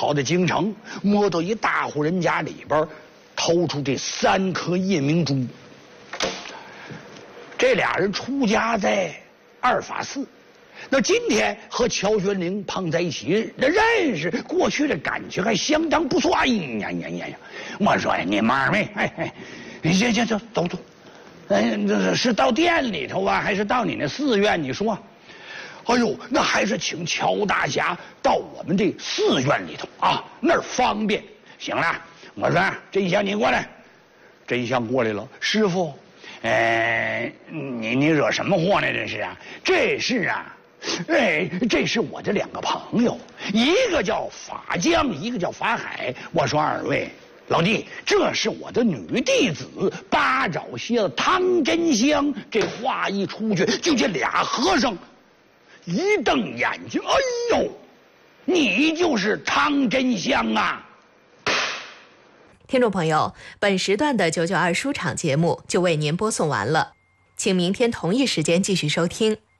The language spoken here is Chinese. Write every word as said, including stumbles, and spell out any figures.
跑到京城，摸到一大户人家里边，偷出这三颗夜明珠。这俩人出家在二法寺，那今天和乔玄龄碰在一起，那认识，过去的感情还相当不错。哎呀呀呀呀！我说呀，你们二位，哎哎，行行行，走走。哎，这是到店里头啊，还是到你那寺院？你说？哎呦，那还是请乔大侠到我们这寺院里头啊，那儿方便。行了，我说真香，你过来。真香过来了，师傅，哎，你你惹什么祸呢？这是啊，这是啊，哎，这是我的两个朋友，一个叫法江，一个叫法海。我说二位。老弟，这是我的女弟子八爪蝎子汤真香。这话一出去，就这俩和尚一瞪眼睛，哎呦，你就是汤真香啊！ 听众朋友，本时段的九九二书场节目就为您播送完了，请明天同一时间继续收听。